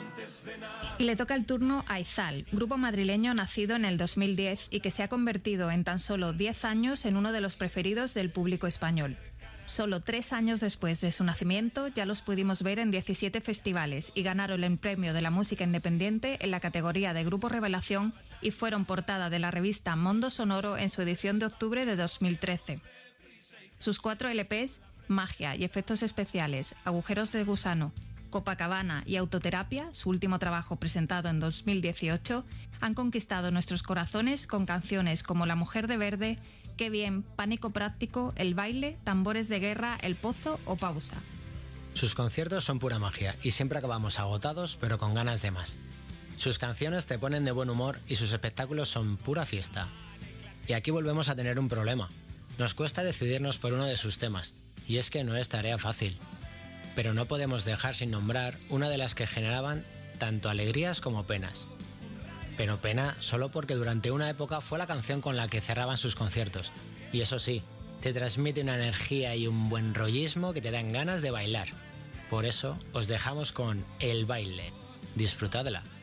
Y le toca el turno a Izal, grupo madrileño nacido en el 2010 y que se ha convertido en tan solo 10 años en uno de los preferidos del público español. Solo 3 años después de su nacimiento ya los pudimos ver en 17 festivales y ganaron el premio de la música independiente en la categoría de Grupo Revelación y fueron portada de la revista Mondo Sonoro en su edición de octubre de 2013. Sus 4 LPs, Magia y Efectos Especiales, Agujeros de Gusano, Copacabana y Autoterapia, su último trabajo presentado en 2018, han conquistado nuestros corazones con canciones como La Mujer de Verde, Qué bien, Pánico Práctico, El Baile, Tambores de Guerra, El Pozo o Pausa. Sus conciertos son pura magia y siempre acabamos agotados pero con ganas de más. Sus canciones te ponen de buen humor y sus espectáculos son pura fiesta. Y aquí volvemos a tener un problema. Nos cuesta decidirnos por uno de sus temas, y es que no es tarea fácil. Pero no podemos dejar sin nombrar una de las que generaban tanto alegrías como penas. Pero pena solo porque durante una época fue la canción con la que cerraban sus conciertos. Y eso sí, te transmite una energía y un buen rollismo que te dan ganas de bailar. Por eso os dejamos con El Baile. Disfrutadla.